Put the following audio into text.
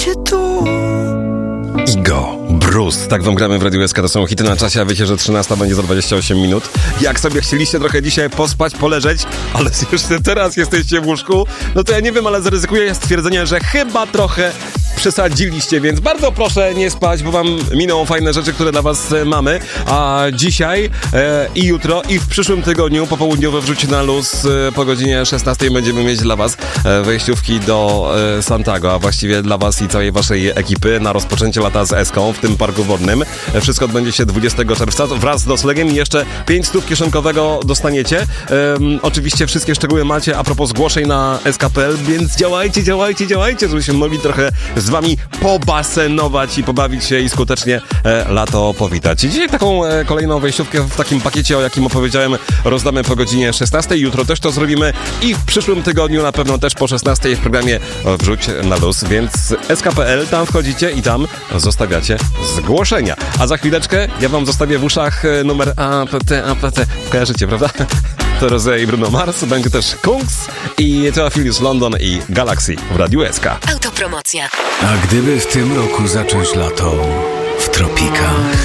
cię tu. Igo, Bruce, tak wam gramy w Radiu SK, to są hity na czasie, a wiecie, że 13 będzie za 28 minut. Jak sobie chcieliście trochę dzisiaj pospać, poleżeć, ale jeszcze teraz jesteście w łóżku, no to ja nie wiem, ale zaryzykuję stwierdzenie, że chyba trochę przesadziliście, więc bardzo proszę nie spać, bo wam miną fajne rzeczy, które dla was mamy, a dzisiaj i jutro i w przyszłym tygodniu popołudniowe wrzucie na luz po godzinie 16 będziemy mieć dla was wejściówki do Santiago, a właściwie dla was i całej waszej ekipy na rozpoczęcie lata z Eską w tym parku wodnym. Wszystko odbędzie się 20 czerwca wraz z noclegiem i jeszcze 500 kieszonkowego dostaniecie. Oczywiście wszystkie szczegóły macie a propos zgłoszeń na sk.pl, więc działajcie, żebyśmy mogli trochę z wami pobasenować i pobawić się i skutecznie lato powitać. Dzisiaj taką kolejną wejściówkę w takim pakiecie, o jakim opowiedziałem, rozdamy po godzinie 16. Jutro też to zrobimy i w przyszłym tygodniu na pewno też po 16 w programie Wrzuć na luz, więc sk.pl, tam wchodzicie i tam zostawiacie zgłoszenia. A za chwileczkę ja wam zostawię w uszach numer APT. Kojarzycie, prawda? To Rosé i Bruno Mars, będzie też Kungs i Theophilus London i Galaxy w Radiu SK. Autopromocja. A gdyby w tym roku zacząć lato w tropikach?